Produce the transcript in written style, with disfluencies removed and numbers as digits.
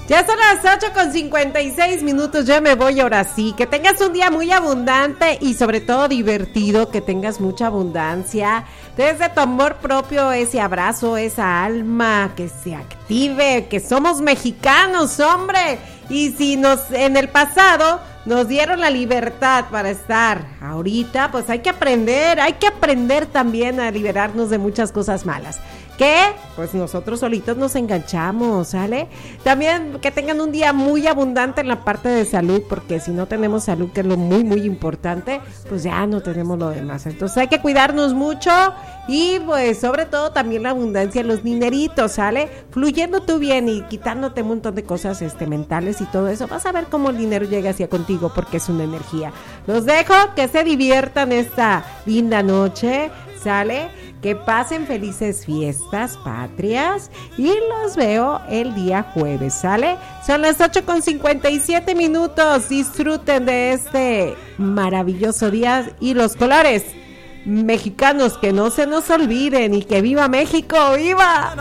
Ya son las 8:56. Ya me voy ahora sí. Que tengas un día muy abundante y sobre todo divertido. Que tengas mucha abundancia. Desde tu amor propio, ese abrazo, esa alma que se active. Que somos mexicanos, hombre. Y si en el pasado nos dieron la libertad para estar ahorita, pues hay que aprender también a liberarnos de muchas cosas malas. Que pues nosotros solitos nos enganchamos, ¿sale? También que tengan un día muy abundante en la parte de salud, porque si no tenemos salud, que es lo muy, muy importante, pues ya no tenemos lo demás. Entonces hay que cuidarnos mucho y pues sobre todo también la abundancia, los dineritos, ¿sale? Fluyendo tú bien y quitándote un montón de cosas mentales y todo eso, vas a ver cómo el dinero llega hacia contigo, porque es una energía. Los dejo, que se diviertan esta linda noche, ¿sale? Que pasen felices fiestas patrias y los veo el día jueves, ¿sale? Son las 8:57. Disfruten de este maravilloso día y los colores mexicanos que no se nos olviden, y que viva México, ¡viva!